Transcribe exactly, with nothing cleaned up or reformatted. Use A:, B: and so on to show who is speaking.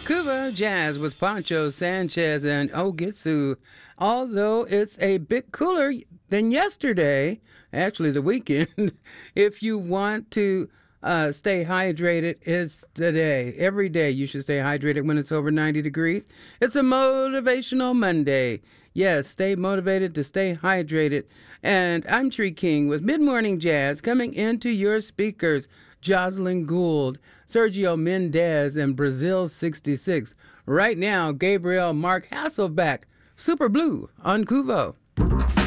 A: Cuba Jazz with Pancho Sanchez and Ogitsu. Although it's a bit cooler than yesterday, actually the weekend, if you want to uh, stay hydrated, it's the day. Every day you should stay hydrated when it's over ninety degrees. It's a motivational Monday. Yes, stay motivated to stay hydrated. And I'm Tree King with Mid Morning Jazz coming into your speakers. Jocelyn Gould, Sergio Mendez, and Brazil sixty-six. Right now, Gabriel Mark Hasselback, Super Blue on Kuvo.